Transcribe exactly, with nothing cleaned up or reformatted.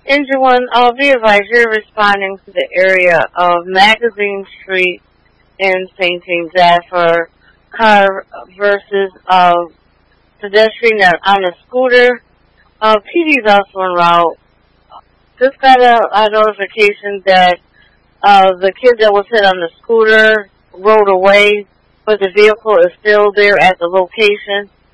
Engine one, uh, be advised, you're responding to the area of Magazine Street in Saint James for car versus uh, pedestrian on a scooter. Uh, P D is also en route. Just got a, a notification that uh, the kid that was hit on the scooter rode away, but the vehicle is still there at the location.